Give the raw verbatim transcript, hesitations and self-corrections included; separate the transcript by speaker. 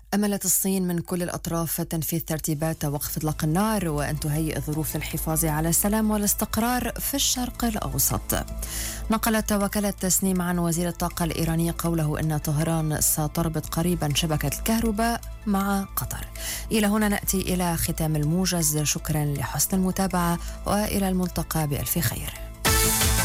Speaker 1: أملت الصين من كل الأطراف تنفيذ ترتيبات وقف إطلاق النار وأن تهيئ الظروف للحفاظ على السلام والاستقرار في الشرق الأوسط. نقلت وكالة تسنيم عن وزير الطاقة الإيراني قوله أن طهران ستربط قريبا شبكة الكهرباء مع قطر. إلى هنا نأتي إلى ختام الموجز، شكرا لحسن المتابعة وإلى الملتقى بألف خير.